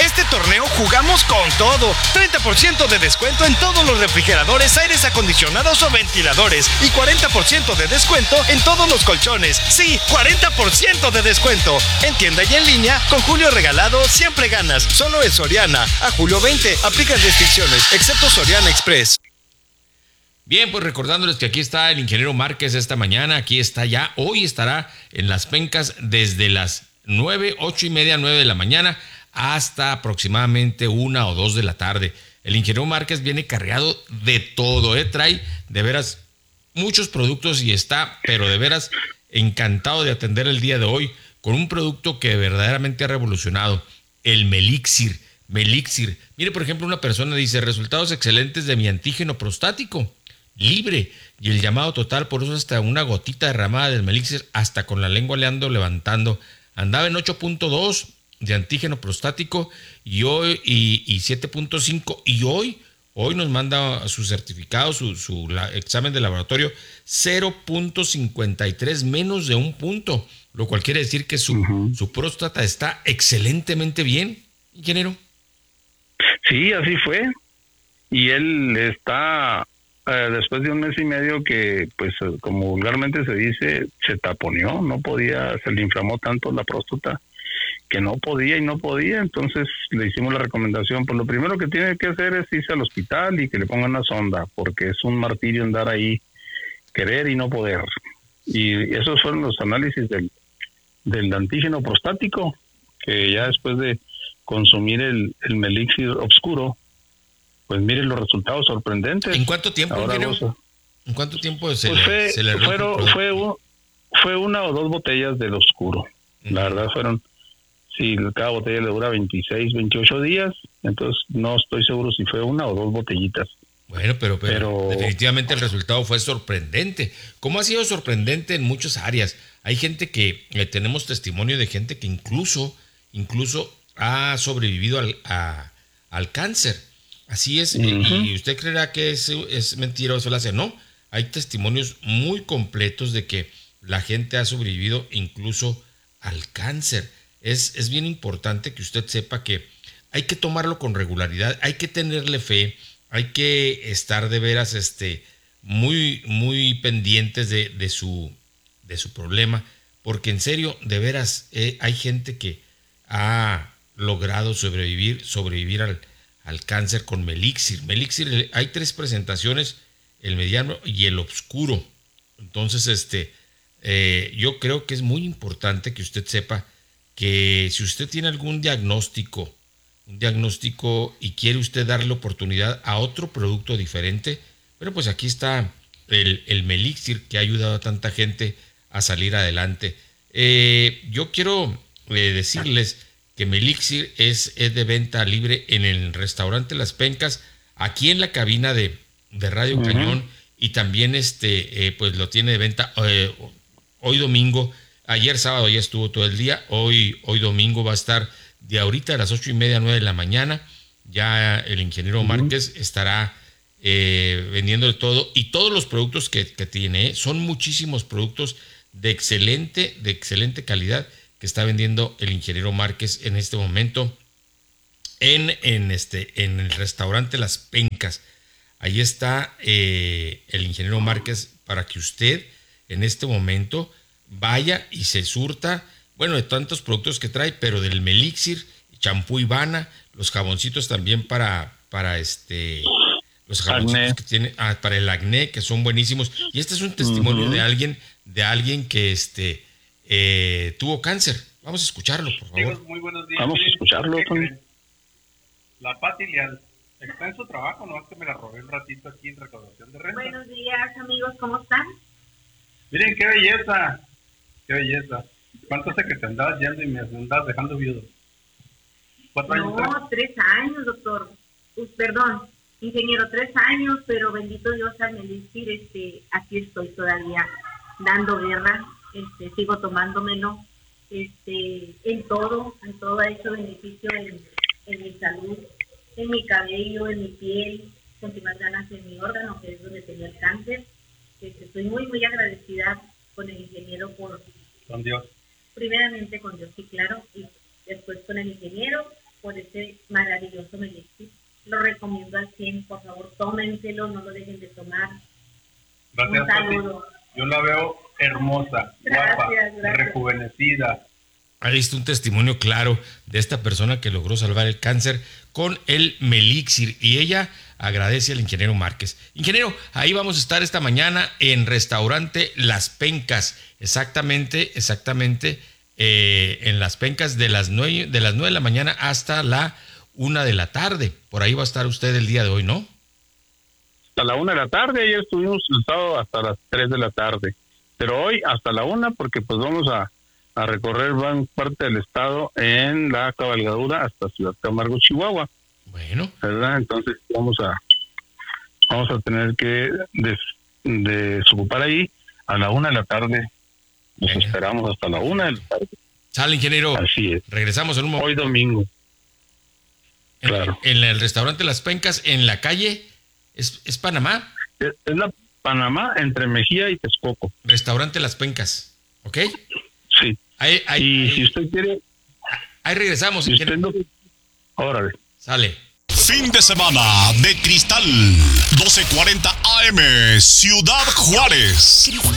Este torneo jugamos con todo. 30% de descuento en todos los refrigeradores, aires acondicionados o ventiladores. Y 40% de descuento en todos los colchones. Sí, 40% de descuento. En tienda y en línea, con Julio Regalado siempre ganas. Solo en Soriana. A julio 20. Aplican restricciones, excepto Soriana Express. Bien, pues recordándoles que aquí está el ingeniero Márquez esta mañana, aquí está ya, hoy estará en Las Pencas desde las 9, 8 y media, 9 de la mañana hasta aproximadamente 1 o 2 de la tarde. El ingeniero Márquez viene cargado de todo, trae de veras muchos productos y está, pero de veras encantado de atender el día de hoy con un producto que verdaderamente ha revolucionado, el Melixir. Melixir. Mire, por ejemplo, una persona dice, resultados excelentes de mi antígeno prostático. Libre y el llamado total, por eso hasta una gotita derramada del Melixir, hasta con la lengua le ando levantando. Andaba en 8.2 de antígeno prostático y hoy y 7.5 y hoy nos manda su certificado, su examen de laboratorio 0.53, menos de un punto, lo cual quiere decir que su próstata está excelentemente bien, ingeniero. Sí, así fue. Y él está después de un mes y medio que, pues, como vulgarmente se dice, se taponeó, no podía, se le inflamó tanto la próstata que no podía, entonces le hicimos la recomendación, pues lo primero que tiene que hacer es irse al hospital y que le pongan una sonda, porque es un martirio andar ahí, querer y no poder. Y esos fueron los análisis del antígeno prostático, que ya después de consumir el Melixir Obscuro, pues miren los resultados sorprendentes. ¿En cuánto tiempo? ¿En cuánto tiempo se le fue 1 o 2 botellas del Oscuro. La verdad fueron, sí, cada botella le dura 26, 28 días, entonces no estoy seguro si fue 1 o 2 botellitas. Bueno, pero definitivamente el resultado fue sorprendente. ¿Cómo ha sido sorprendente en muchas áreas? Hay gente que, tenemos testimonio de gente que incluso ha sobrevivido al cáncer. Así es, y usted creerá que es mentira o se lo hace. No, hay testimonios muy completos de que la gente ha sobrevivido incluso al cáncer. Es bien importante que usted sepa que hay que tomarlo con regularidad, hay que tenerle fe, hay que estar de veras muy, muy pendientes de su problema, porque en serio, de veras, hay gente que ha logrado sobrevivir al cáncer con Melixir. Melixir, hay 3 presentaciones, el mediano y el obscuro. Entonces, yo creo que es muy importante que usted sepa que si usted tiene algún diagnóstico y quiere usted darle oportunidad a otro producto diferente, bueno, pues aquí está el Melixir, que ha ayudado a tanta gente a salir adelante. Yo quiero decirles que Melixir es de venta libre en el restaurante Las Pencas, aquí en la cabina de Radio Cañón, y también pues lo tiene de venta hoy domingo. Ayer sábado ya estuvo todo el día, hoy domingo va a estar de ahorita a las 8 y media, 9 de la mañana. Ya el ingeniero Márquez estará vendiendo de todo, y todos los productos que tiene, son muchísimos productos de excelente calidad que está vendiendo el ingeniero Márquez en este momento en el restaurante Las Pencas. Ahí está el ingeniero Márquez para que usted en este momento vaya y se surta, bueno, de tantos productos que trae, pero del Melixir, champú Ivana, los jaboncitos también para los jaboncitos que tiene para el acné, que son buenísimos. Y este es un testimonio de alguien que tuvo cáncer. Vamos a escucharlo, por favor. Muy buenos días. Vamos a escucharlo, Tony. La Pati Leal está en su trabajo, no es que me la robé un ratito aquí en recaudación de renta. Buenos días, amigos, ¿cómo están? Miren qué belleza. ¿Cuánto hace que te andabas yendo y me andabas dejando viudo? 4 años. No, 3 años, doctor. Perdón, ingeniero, 3 años, pero bendito Dios al Melixir, aquí estoy todavía dando guerra, sigo tomándomelo, en todo ha hecho beneficio en mi salud, en mi cabello, en mi piel, con más ganas en mi órgano, que es donde tenía el cáncer. Estoy muy, muy agradecida con el ingeniero con Dios. Primeramente con Dios, sí, claro, y después con el ingeniero, por ese maravilloso Melixir. Lo recomiendo al 100, por favor, tómenselo, no lo dejen de tomar. Gracias, Un saludo. Yo la veo hermosa, guapa, rejuvenecida. Ahí está un testimonio claro de esta persona que logró salvar el cáncer con el Melixir, y ella agradece al ingeniero Márquez. Ingeniero, ahí vamos a estar esta mañana en Restaurante Las Pencas, exactamente, en Las Pencas de las 9 de la mañana hasta la 1 de la tarde. Por ahí va a estar usted el día de hoy, ¿no? Hasta la 1 de la tarde, ayer estuvimos el sábado hasta las 3 de la tarde, pero hoy hasta la 1, porque pues vamos a recorrer gran parte del estado en la cabalgadura hasta Ciudad Camargo, Chihuahua. Bueno. ¿Verdad? Entonces vamos a tener que desocupar ahí a la 1 de la tarde. Nos esperamos hasta la 1 de la tarde. Sale, ingeniero. Así es. Regresamos en un momento. Hoy domingo. Claro. En el Restaurante Las Pencas, en la calle, ¿es Panamá? Es la Panamá entre Mejía y Texcoco. Restaurante Las Pencas, ¿ok? Sí. Y si usted quiere... Ahí regresamos. Si usted no... Órale. Sale. Fin de semana de Cristal, 12:40 AM, Ciudad Juárez.